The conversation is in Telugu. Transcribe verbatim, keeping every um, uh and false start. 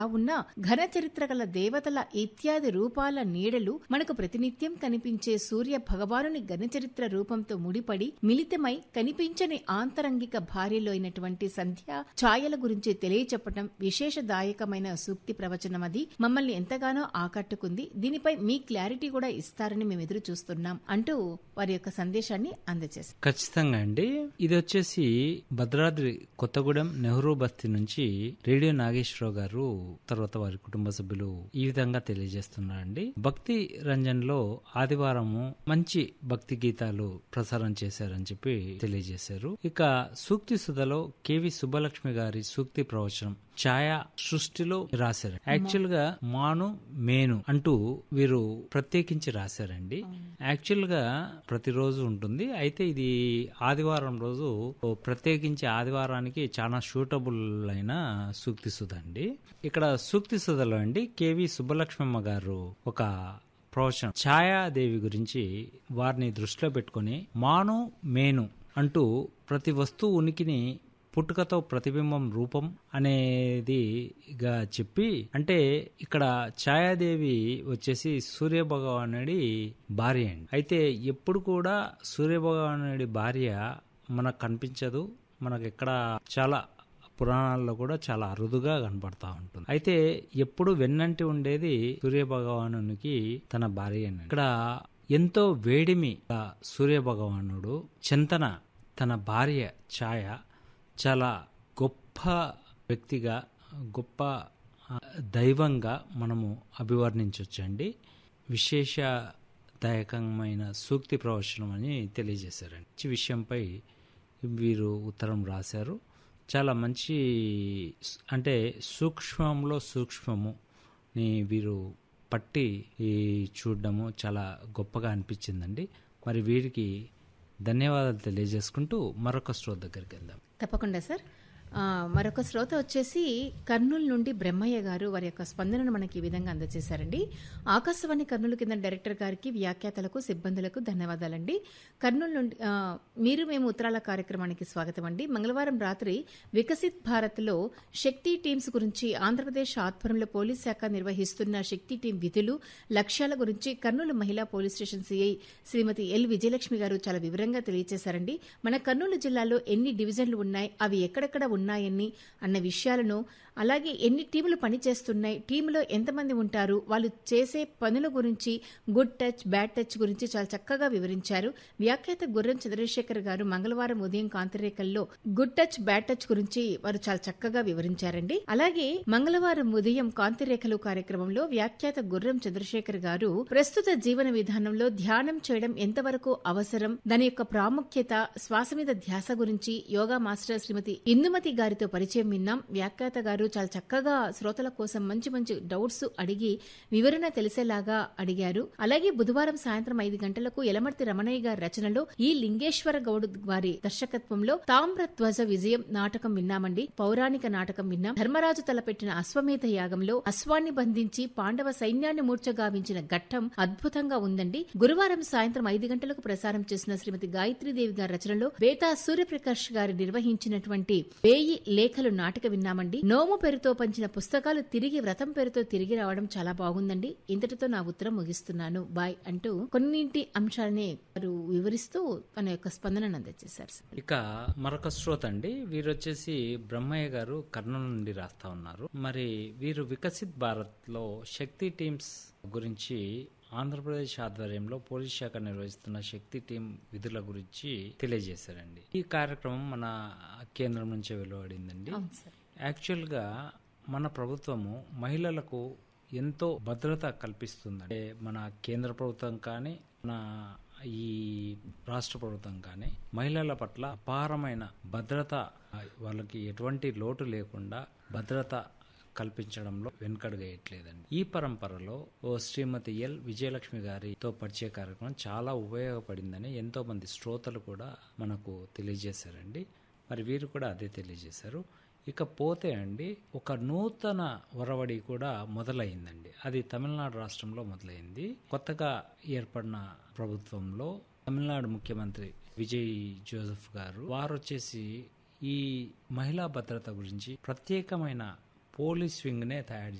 ఉన్న ఘన చరిత్ర గల దేవతల ఇత్యాది రూపాల నీడలు మనకు ప్రతినిత్యం కనిపించే సూర్య భగవానుని ఘన చరిత్ర రూపంతో ముడిపడి మిళితమై కనిపించని ఆంతరంగిక భార్యలో అయినటువంటి సంధ్య ఛాయల గురించి తెలియచెప్పటం విశేషదాయకమైన సూక్తి ప్రవచనం. అది మమ్మల్ని ఎంతగానో ఆకట్టుకుంది. దీనిపై మీ క్లారిటీ కూడా ఇస్తారని మేము ఎదురు చూస్తున్నాం అంటూ వారి యొక్క సందేశాన్ని అందజేస్తారు. ఖచ్చితంగా అండి. ఇది వచ్చేసి భద్రాద్రి కొత్తగూడెం నెహ్రూ బస్తీ నుంచి రేడియో నాగేశ్వరరావు గారు తర్వాత వారి కుటుంబ సభ్యులు ఈ విధంగా తెలియజేస్తున్నారండి. భక్తి రంజన్ లో ఆదివారము మంచి భక్తి గీతాలు ప్రసారం చేశారని చెప్పి తెలియజేశారు. ఇక సూక్తి సుధలో కెవి సుబ్బలక్ష్మి గారి సూక్తి ప్రవచనం ఛాయా సృష్టిలో రాశారు. యాక్చువల్ గా మాను మేను అంటూ వీరు ప్రత్యేకించి రాశారండి. యాక్చువల్ గా ప్రతిరోజు ఉంటుంది, అయితే ఇది ఆదివారం రోజు ప్రత్యేకించి ఆదివారానికి చాలా సూటబుల్ అయిన సూక్తి సుధ అండి. ఇక్కడ సూక్తి సుధలో అండి కెవి సుబ్బలక్ష్మమ్మ గారు ఒక ప్రవచనం ఛాయాదేవి గురించి వారిని దృష్టిలో పెట్టుకుని మాను మేను అంటూ ప్రతి వస్తువు ఉనికిని పుట్టుకతో ప్రతిబింబం రూపం అనేదిగా చెప్పి, అంటే ఇక్కడ ఛాయాదేవి వచ్చేసి సూర్య భగవానుడి భార్య అండి. అయితే ఎప్పుడు కూడా సూర్య భగవానుడి భార్య మనకు కనిపించదు, మనకు ఎక్కడ చాలా పురాణాల్లో కూడా చాలా అరుదుగా కనబడతా ఉంటుంది. అయితే ఎప్పుడు వెన్నంటి ఉండేది సూర్య భగవానునికి తన భార్య. ఇక్కడ ఎంతో వేడిమి సూర్య భగవానుడు చింతన తన భార్య ఛాయ చాలా గొప్ప వ్యక్తిగా గొప్ప దైవంగా మనము అభివర్ణించవచ్చండి. విశేషదాయకమైన సూక్తి ప్రవచనం అని తెలియజేశారండి. ఈ విషయంపై వీరు ఉత్తరం రాశారు. చాలా మంచి, అంటే సూక్ష్మంలో సూక్ష్మము ని వీరు పట్టి చూడడము చాలా గొప్పగా అనిపించిందండి. మరి వీరికి ధన్యవాదాలు తెలియజేసుకుంటూ మరొక శ్రోత దగ్గరికి వెళ్దాం. తప్పకుండా సార్. మరొక శ్రోత వచ్చేసి కర్నూలు నుండి బ్రహ్మయ్య గారు వారి యొక్క స్పందనను మనకి ఈ విధంగా అందజేశారండి. ఆకాశవాణి కర్నూలు కింద డైరెక్టర్ గారికి, వ్యాఖ్యాతలకు, సిబ్బందులకు ధన్యవాదాలండి. కర్నూలు నుండి మీరు మేము ఉత్తరాల కార్యక్రమానికి స్వాగతం అండి. మంగళవారం రాత్రి వికసిత్ భారత్ లో శక్తి టీమ్స్ గురించి ఆంధ్రప్రదేశ్ ఆధ్వర్యంలో పోలీస్ శాఖ నిర్వహిస్తున్న శక్తి టీం విధులు, లక్ష్యాల గురించి కర్నూలు మహిళా పోలీస్ స్టేషన్ సిఐ శ్రీమతి ఎల్ విజయలక్ష్మి గారు చాలా వివరంగా తెలియజేశారండి. మన కర్నూలు జిల్లాలో ఎన్ని డివిజన్లు ఉన్నాయి, అవి ఎక్కడెక్కడ ఉన్నాయని అన్న విషయాలను, అలాగే ఎన్ని టీములు పనిచేస్తున్నాయి, టీములో ఎంతమంది ఉంటారు, వాళ్ళు చేసే పనుల గురించి, గుడ్ టచ్ బ్యాడ్ టచ్ గురించి చాలా చక్కగా వివరించారు. వ్యాఖ్యాత గుర్రం చంద్రశేఖర్ గారు మంగళవారం ఉదయం కాంతిరేఖల్లో గుడ్ టచ్ బ్యాడ్ టచ్ గురించి వారు చాలా చక్కగా వివరించారండి. అలాగే మంగళవారం ఉదయం కాంతిరేఖలు కార్యక్రమంలో వ్యాఖ్యాత గుర్రం చంద్రశేఖర్ గారు ప్రస్తుత జీవన విధానంలో ధ్యానం చేయడం ఎంతవరకు అవసరం, దాని యొక్క ప్రాముఖ్యత, శ్వాస మీద ధ్యాస గురించి యోగా మాస్టర్ శ్రీమతి ఇందుమతి గారితో పరిచయం విన్నాం. వ్యాఖ్యాత గారు చాలా చక్కగా శ్రోతల కోసం మంచి మంచి డౌట్స్ అడిగి వివరణ తెలిసేలాగా అడిగారు. అలాగే బుధవారం సాయంత్రం ఐదు గంటలకు యలమర్తి రమణయ్య గారి రచనలో ఈ లింగేశ్వర గౌడ్ వారి దర్శకత్వంలో తామ్ర ధ్వజ విజయం నాటకం విన్నామండి. పౌరాణిక నాటకం విన్నాం. ధర్మరాజు తలపెట్టిన అశ్వమేధ యాగంలో అశ్వాన్ని బంధించి పాండవ సైన్యాన్ని మూర్చగావించిన ఘట్టం అద్భుతంగా ఉందండి. గురువారం సాయంత్రం ఐదు గంటలకు ప్రసారం చేసిన శ్రీమతి గాయత్రీదేవి గారి రచనలో బేతా సూర్యప్రకాష్ గారి నిర్వహించినటువంటి వేయి లేఖలు నాటక విన్నామండి. నోము పేరుతో పంచిన పుస్తకాలు తిరిగి వ్రతం పేరుతో తిరిగి రావడం చాలా బాగుందండి. ఇంతటితో నా ఉత్తరం ముగిస్తున్నాను, బాయ్ అంటూ కొన్నింటి అంశాలని వారు వివరిస్తూ తన యొక్క స్పందనను అందజేశారు. ఇక మరొక శ్రోత అండి, వీరు వచ్చేసి బ్రహ్మయ్య గారు కర్నూలు నుండి రాస్తా ఉన్నారు. మరి వీరు వికసిత్ భారత్ లో శక్తి టీమ్స్ గురించి ఆంధ్రప్రదేశ్ ఆధ్వర్యంలో పోలీస్ శాఖ నిర్వహిస్తున్న శక్తి టీం విధుల గురించి తెలియజేశారండి. ఈ కార్యక్రమం మన కేంద్రం నుంచే వెలువడిందండి. యాక్చువల్ గా మన ప్రభుత్వము మహిళలకు ఎంతో భద్రత కల్పిస్తుంది. మన కేంద్ర ప్రభుత్వం కానీ మన ఈ రాష్ట్ర ప్రభుత్వం కానీ మహిళల పట్ల అపారమైన భద్రత, వాళ్ళకి ఎటువంటి లోటు లేకుండా భద్రత కల్పించడంలో వెనుకడుగేయట్లేదండి. ఈ పరంపరలో ఓ శ్రీమతి ఎల్ విజయలక్ష్మి గారితో పరిచయ కార్యక్రమం చాలా ఉపయోగపడిందని ఎంతో మంది శ్రోతలు కూడా మనకు తెలియజేశారండి. మరి వీరు కూడా అదే తెలియజేశారు. ఇక పోతే అండి ఒక నూతన ఒరవడి కూడా మొదలైందండి. అది తమిళనాడు రాష్ట్రంలో మొదలైంది. కొత్తగా ఏర్పడిన ప్రభుత్వంలో తమిళనాడు ముఖ్యమంత్రి విజయ్ జోసెఫ్ గారు వారు వచ్చేసి ఈ మహిళా భద్రత గురించి ప్రత్యేకమైన పోలీస్ వింగ్ నే తయారు